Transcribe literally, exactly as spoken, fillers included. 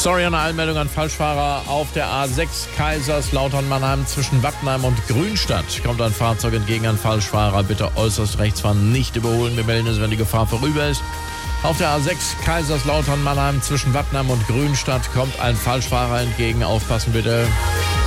Sorry an der Einmeldung an Falschfahrer auf der A sechs Kaiserslautern-Mannheim zwischen Wappenheim und Grünstadt. Kommt ein Fahrzeug entgegen an Falschfahrer. Bitte äußerst rechts fahren, nicht überholen. Wir melden es, wenn die Gefahr vorüber ist. Auf der A sechs Kaiserslautern-Mannheim zwischen Wappenheim und Grünstadt kommt ein Falschfahrer entgegen. Aufpassen bitte.